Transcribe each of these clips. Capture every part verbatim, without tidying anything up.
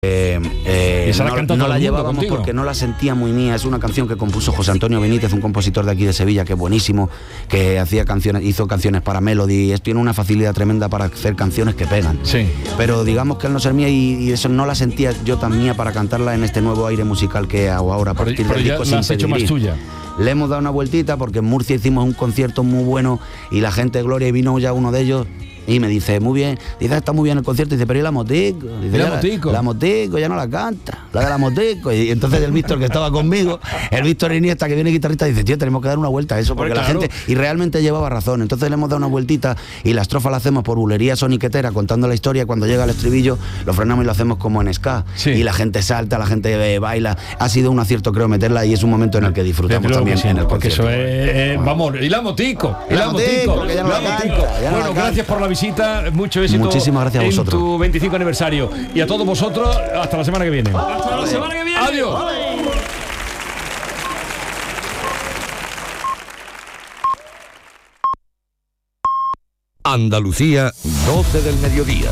Eh, eh, esa la no, canta no todo la el mundo llevábamos contigo. porque no la sentía muy mía. Es una canción que compuso José Antonio Benítez, un compositor de aquí de Sevilla que es buenísimo, que hacía canciones, hizo canciones para Melody. Es, tiene una facilidad tremenda para hacer canciones que pegan. Sí. Pero digamos que al no ser mía y, y eso no la sentía yo tan mía para cantarla en este nuevo aire musical que hago ahora a partir Pero, pero del ya disco la Sin has hecho más Pedigrí. tuya. Le hemos dado una vueltita porque en Murcia hicimos un concierto muy bueno y la gente de Gloria, y vino ya uno de ellos y me dice, muy bien, dice, está muy bien el concierto, dice, pero ¿y la motico? Dice, ¿Y la "Ya motico? La motico, ya no la canta, la de la motico". Y entonces el Víctor, que estaba conmigo, el Víctor Iniesta, que viene guitarrista, dice, tío, tenemos que dar una vuelta a eso, porque Pues la claro. gente, y realmente llevaba razón. Entonces le hemos dado una vueltita y la estrofa la hacemos por bulería soniquetera, contando la historia. Cuando llega el estribillo, lo frenamos y lo hacemos como en ska. Sí. Y la gente salta, la gente eh, baila. Ha sido un acierto, creo, meterla, y es un momento en el que disfrutamos Desde luego también que sí, en el porque concierto. eso es, eh, vamos, y la motico, y Y la la motico, motico, que ya no la la motico. canta, ya no Bueno, la canta. gracias por la visita, mucho éxito. Muchísimas gracias a en vosotros. tu veinticinco aniversario. Y a todos vosotros, hasta la semana que viene. Hasta la semana que viene. Adiós. Andalucía, doce del mediodía.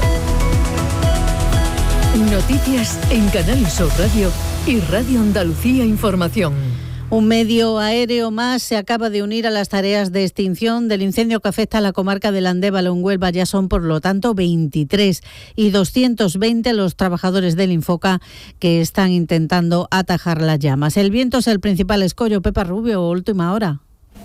Noticias en Canal Sur Radio y Radio Andalucía Información. Un medio aéreo más se acaba de unir a las tareas de extinción del incendio que afecta a la comarca del Andévalo en Huelva. Ya son, por lo tanto, veintitrés y doscientos veinte los trabajadores del Infoca que están intentando atajar las llamas. El viento es el principal escollo. Pepa Rubio, última hora.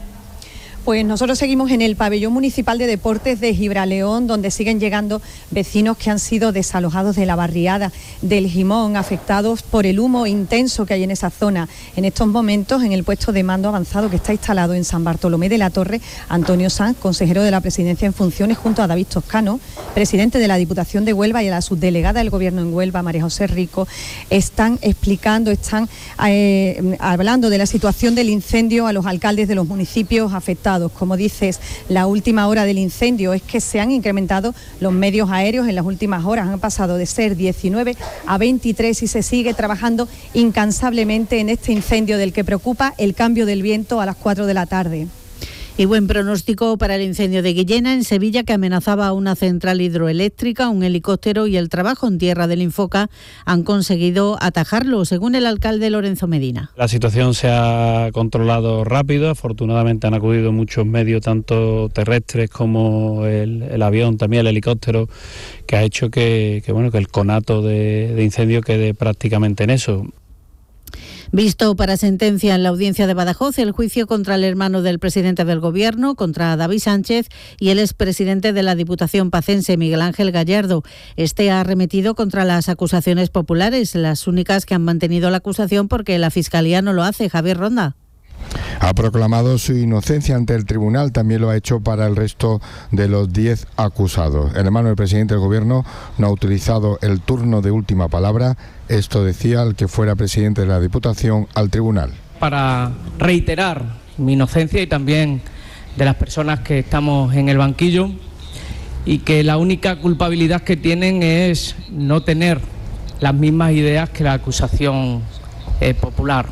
Pues nosotros seguimos en el pabellón municipal de deportes de Gibraleón, donde siguen llegando vecinos que han sido desalojados de la barriada del Gimón, afectados por el humo intenso que hay en esa zona. En estos momentos, en el puesto de mando avanzado que está instalado en San Bartolomé de la Torre, Antonio Sanz, consejero de la Presidencia en funciones, junto a David Toscano, presidente de la Diputación de Huelva, y a la subdelegada del Gobierno en Huelva, María José Rico, están explicando, están eh, hablando de la situación del incendio a los alcaldes de los municipios afectados. Como dices, la última hora del incendio es que se han incrementado los medios aéreos en las últimas horas, han pasado de ser diecinueve a veintitrés y se sigue trabajando incansablemente en este incendio del que preocupa el cambio del viento a las cuatro de la tarde. Y buen pronóstico para el incendio de Guillena, en Sevilla, que amenazaba a una central hidroeléctrica. Un helicóptero y el trabajo en tierra del Infoca han conseguido atajarlo, según el alcalde Lorenzo Medina. La situación se ha controlado rápido, afortunadamente han acudido muchos medios, tanto terrestres como el, el avión, también el helicóptero, que ha hecho que, que, bueno, que el conato de, de incendio quede prácticamente en eso. Visto para sentencia en la audiencia de Badajoz el juicio contra el hermano del presidente del Gobierno, contra David Sánchez, y el expresidente de la Diputación pacense, Miguel Ángel Gallardo. Este ha arremetido contra las acusaciones populares, las únicas que han mantenido la acusación porque la Fiscalía no lo hace. Javier Ronda. Ha proclamado su inocencia ante el tribunal, también lo ha hecho para el resto de los diez acusados. El hermano del presidente del Gobierno no ha utilizado el turno de última palabra. Esto decía el que fuera presidente de la Diputación al tribunal. Para reiterar mi inocencia y también de las personas que estamos en el banquillo, y que la única culpabilidad que tienen es no tener las mismas ideas que la acusación eh, popular.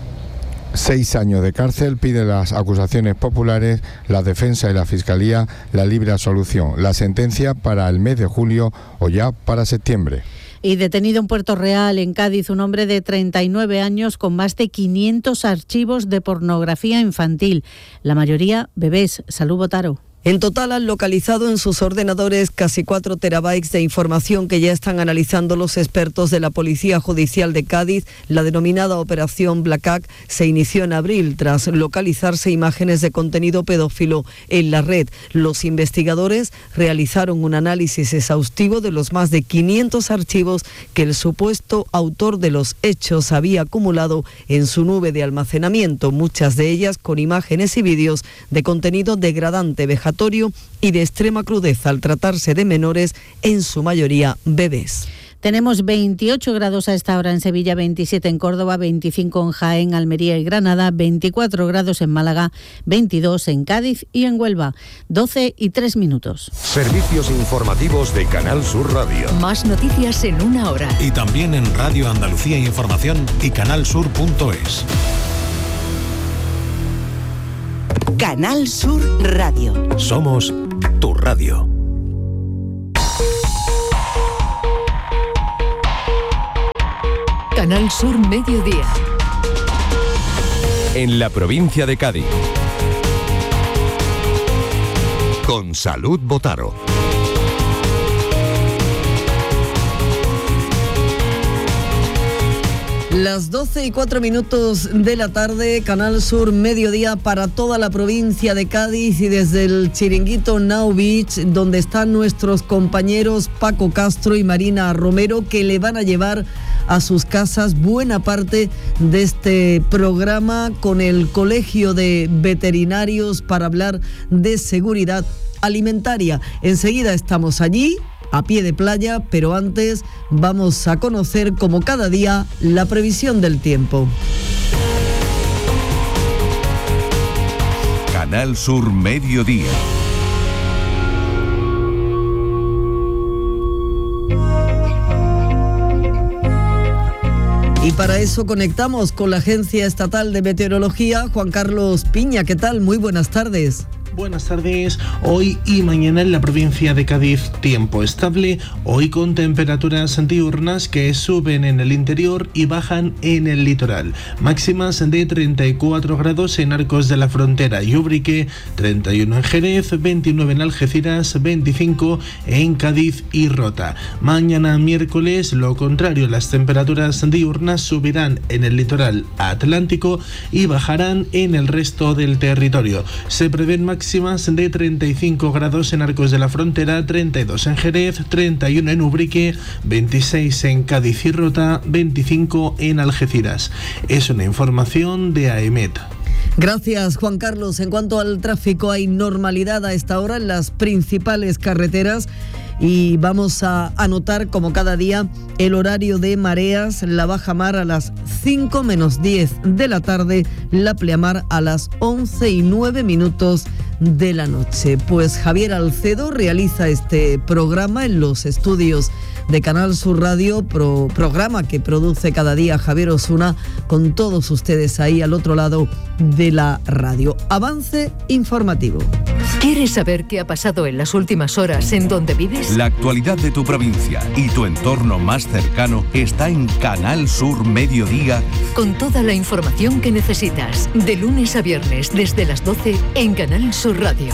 Seis años de cárcel pide las acusaciones populares, la defensa y la Fiscalía la libre absolución. La sentencia para el mes de julio o ya para septiembre. Y detenido en Puerto Real, en Cádiz, un hombre de treinta y nueve años con más de quinientos archivos de pornografía infantil, la mayoría bebés. Salud, Botaro. En total han localizado en sus ordenadores casi cuatro terabytes de información que ya están analizando los expertos de la Policía Judicial de Cádiz. La denominada Operación Black Cat se inició en abril tras localizarse imágenes de contenido pedófilo en la red. Los investigadores realizaron un análisis exhaustivo de los más de quinientos archivos que el supuesto autor de los hechos había acumulado en su nube de almacenamiento, muchas de ellas con imágenes y vídeos de contenido degradante, vejatorio y de extrema crudeza al tratarse de menores, en su mayoría bebés. Tenemos veintiocho grados a esta hora en Sevilla, veintisiete en Córdoba, veinticinco en Jaén, Almería y Granada, veinticuatro grados en Málaga, veintidós en Cádiz y en Huelva, doce y tres minutos. Servicios informativos de Canal Sur Radio. Más noticias en una hora. Y también en Radio Andalucía Información y canal sur punto es. Canal Sur Radio. Somos tu radio. Canal Sur Mediodía. En la provincia de Cádiz. Con Salud Botaro. Las doce y cuatro minutos de la tarde, Canal Sur Mediodía para toda la provincia de Cádiz y desde el chiringuito Now Beach, donde están nuestros compañeros Paco Castro y Marina Romero, que le van a llevar a sus casas buena parte de este programa con el Colegio de Veterinarios para hablar de seguridad alimentaria. Enseguida estamos allí, a pie de playa, pero antes vamos a conocer, como cada día, la previsión del tiempo. Canal Sur Mediodía. Y para eso conectamos con la Agencia Estatal de Meteorología. Juan Carlos Piña, ¿qué tal? Muy buenas tardes. Buenas tardes. Hoy y mañana en la provincia de Cádiz, tiempo estable, hoy con temperaturas diurnas que suben en el interior y bajan en el litoral. Máximas de treinta y cuatro grados en Arcos de la Frontera y Ubrique, treinta y uno en Jerez, veintinueve en Algeciras, veinticinco en Cádiz y Rota. Mañana miércoles, lo contrario, las temperaturas diurnas subirán en el litoral atlántico y bajarán en el resto del territorio. Se prevén máximas máximas de treinta y cinco grados en Arcos de la Frontera, treinta y dos en Jerez, treinta y uno en Ubrique, veintiséis en Cádiz y Rota, veinticinco en Algeciras. Es una información de AEMET. Gracias, Juan Carlos. En cuanto al tráfico, hay normalidad a esta hora en las principales carreteras. Y vamos a anotar, como cada día, el horario de mareas, la bajamar a las cinco menos diez de la tarde, la pleamar a las once y nueve minutos de la noche. Pues Javier Alcedo realiza este programa en los estudios de Canal Sur Radio, pro, programa que produce cada día Javier Osuna, con todos ustedes ahí al otro lado de la radio. Avance informativo. ¿Quieres saber qué ha pasado en las últimas horas en donde vives? La actualidad de tu provincia y tu entorno más cercano está en Canal Sur Mediodía. Con toda la información que necesitas, de lunes a viernes desde las doce en Canal Sur Radio.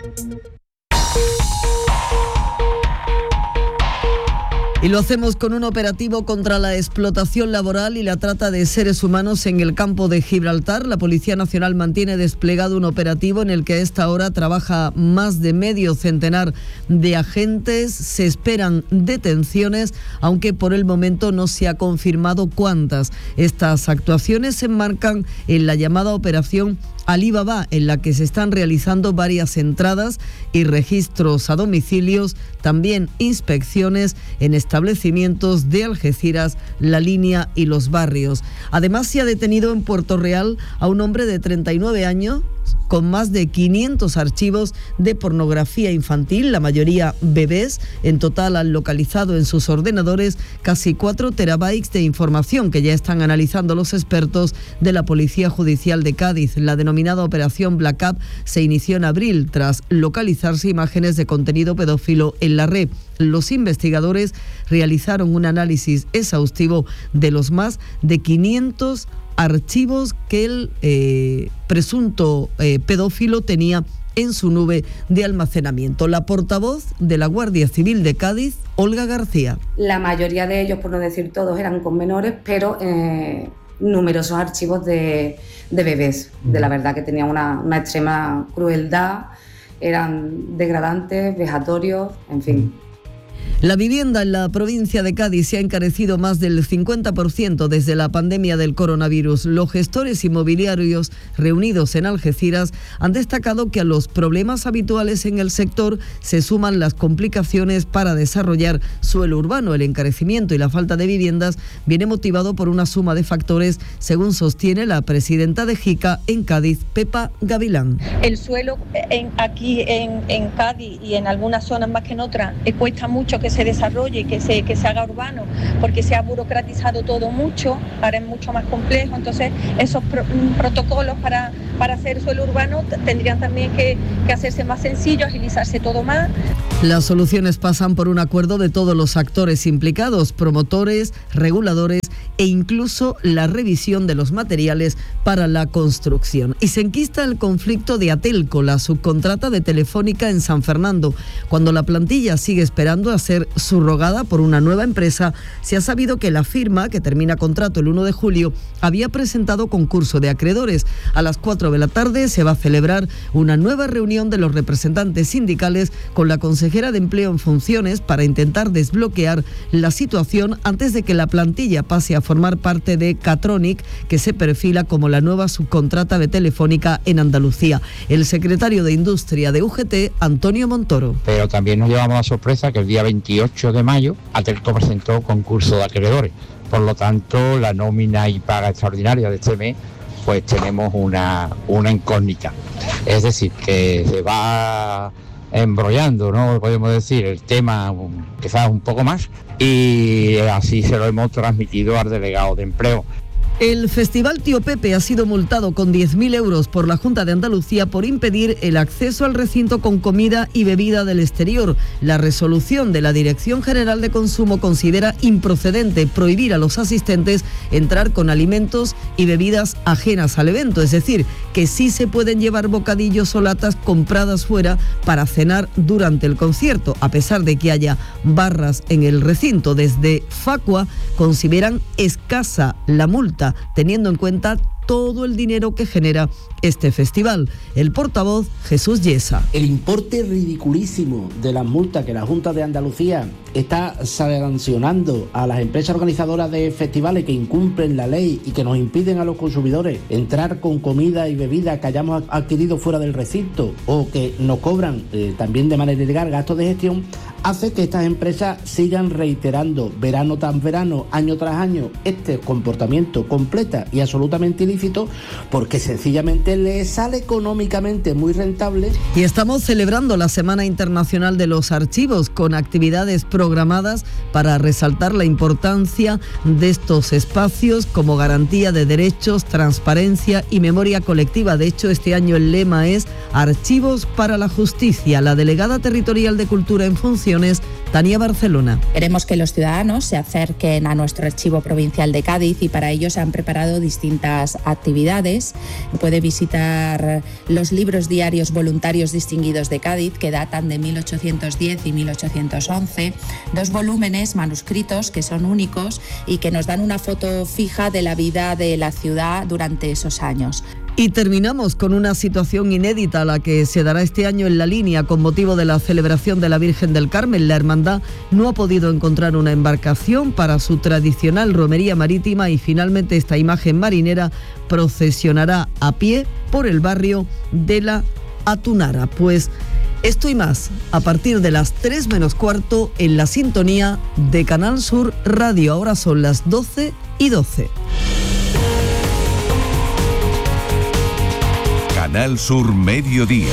Y lo hacemos con un operativo contra la explotación laboral y la trata de seres humanos en el campo de Gibraltar. La Policía Nacional mantiene desplegado un operativo en el que a esta hora trabaja más de medio centenar de agentes. Se esperan detenciones, aunque por el momento no se ha confirmado cuántas. Estas actuaciones se enmarcan en la llamada Operación Alibaba, en la que se están realizando varias entradas y registros a domicilios, también inspecciones en establecimientos de Algeciras, La Línea y Los Barrios. Además, se ha detenido en Puerto Real a un hombre de treinta y nueve años con más de quinientos archivos de pornografía infantil, la mayoría bebés. En total han localizado en sus ordenadores casi cuatro terabytes de información que ya están analizando los expertos de la Policía Judicial de Cádiz. La denominada Operación Black Up se inició en abril tras localizarse imágenes de contenido pedófilo en la red. Los investigadores realizaron un análisis exhaustivo de los más de quinientos archivos que el eh, presunto eh, pedófilo tenía en su nube de almacenamiento. La portavoz de la Guardia Civil de Cádiz, Olga García. La mayoría de ellos, por no decir todos, eran con menores, pero eh, numerosos archivos de, de bebés. De la verdad que tenían una, una extrema crueldad, eran degradantes, vejatorios, en fin. La vivienda en la provincia de Cádiz se ha encarecido más del cincuenta por ciento desde la pandemia del coronavirus. Los gestores inmobiliarios reunidos en Algeciras han destacado que a los problemas habituales en el sector se suman las complicaciones para desarrollar suelo urbano. El encarecimiento y la falta de viviendas viene motivado por una suma de factores, según sostiene la presidenta de JICA en Cádiz, Pepa Gavilán. El suelo en, aquí en, en Cádiz y en algunas zonas más que en otras eh, cuesta mucho que se desarrolle, que se, que se haga urbano, porque se ha burocratizado todo mucho, ahora es mucho más complejo. Entonces esos pro, protocolos para, para hacer suelo urbano tendrían también que, que hacerse más sencillos, agilizarse todo más. Las soluciones pasan por un acuerdo de todos los actores implicados, promotores, reguladores e incluso la revisión de los materiales para la construcción. Y se enquista el conflicto de Atelco, la subcontrata de Telefónica en San Fernando. Cuando la plantilla sigue esperando a ser subrogada por una nueva empresa, se ha sabido que la firma, que termina contrato el uno de julio, había presentado concurso de acreedores. A las cuatro de la tarde se va a celebrar una nueva reunión de los representantes sindicales con la consejera de Empleo en funciones para intentar desbloquear la situación antes de que la plantilla pase a formar parte de Catronic, que se perfila como la nueva subcontrata de Telefónica en Andalucía. El secretario de Industria de U G T, Antonio Montoro. Pero también nos llevamos la sorpresa que el día veintiocho de mayo Atelco presentó concurso de acreedores. Por lo tanto, la nómina y paga extraordinaria de este mes, pues tenemos una, una incógnita. Es decir, que se va embrollando, ¿no? Podemos decir, el tema quizás un poco más, y así se lo hemos transmitido al delegado de Empleo. El Festival Tío Pepe ha sido multado con diez mil euros por la Junta de Andalucía por impedir el acceso al recinto con comida y bebida del exterior. La resolución de la Dirección General de Consumo considera improcedente prohibir a los asistentes entrar con alimentos y bebidas ajenas al evento, es decir, que sí se pueden llevar bocadillos o latas compradas fuera para cenar durante el concierto, a pesar de que haya barras en el recinto. Desde Facua consideran escasa la multa, teniendo en cuenta todo el dinero que genera este festival. El portavoz, Jesús Yesa. El importe ridiculísimo de las multas que la Junta de Andalucía está sancionando a las empresas organizadoras de festivales que incumplen la ley y que nos impiden a los consumidores entrar con comida y bebida que hayamos adquirido fuera del recinto, o que nos cobran eh, también de manera ilegal gastos de gestión, hace que estas empresas sigan reiterando verano tras verano, año tras año, este comportamiento completa y absolutamente ilícito, porque sencillamente les sale económicamente muy rentable. Y estamos celebrando la Semana Internacional de los Archivos, con actividades programadas para resaltar la importancia de estos espacios como garantía de derechos, transparencia y memoria colectiva. De hecho, este año el lema es Archivos para la Justicia. La delegada territorial de Cultura en funciones, Tania Barcelona. Queremos que los ciudadanos se acerquen a nuestro Archivo Provincial de Cádiz, y para ello se han preparado distintas actividades. Puede visitar los libros diarios voluntarios distinguidos de Cádiz, que datan de mil ochocientos diez y mil ochocientos once, dos volúmenes manuscritos que son únicos y que nos dan una foto fija de la vida de la ciudad durante esos años. Y terminamos con una situación inédita, la que se dará este año en La Línea con motivo de la celebración de la Virgen del Carmen. La hermandad no ha podido encontrar una embarcación para su tradicional romería marítima, y finalmente esta imagen marinera procesionará a pie por el barrio de La Atunara. Pues esto y más a partir de las tres menos cuarto en la sintonía de Canal Sur Radio. Ahora son las doce y doce. Canal Sur Mediodía.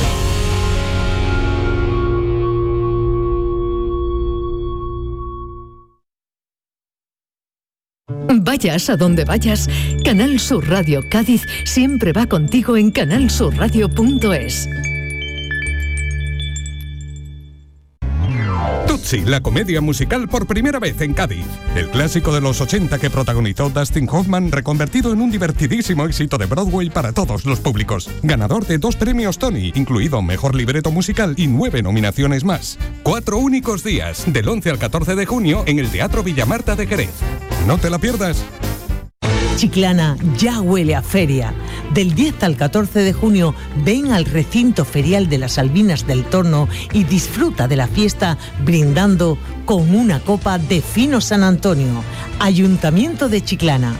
Vayas a donde vayas, Canal Sur Radio Cádiz siempre va contigo en canal sur radio punto es. Tutsi, la comedia musical por primera vez en Cádiz. El clásico de los ochenta que protagonizó Dustin Hoffman, reconvertido en un divertidísimo éxito de Broadway para todos los públicos. Ganador de dos premios Tony, incluido Mejor Libreto Musical y nueve nominaciones más. Cuatro únicos días, del once al catorce de junio, en el Teatro Villamarta de Jerez. No te la pierdas. Chiclana ya huele a feria. Del diez al catorce de junio ven al recinto ferial de las Albinas del Torno y disfruta de la fiesta brindando con una copa de Fino San Antonio. Ayuntamiento de Chiclana.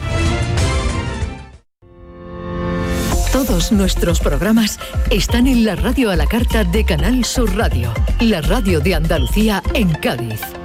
Todos nuestros programas están en la radio a la carta de Canal Sur Radio, la radio de Andalucía en Cádiz.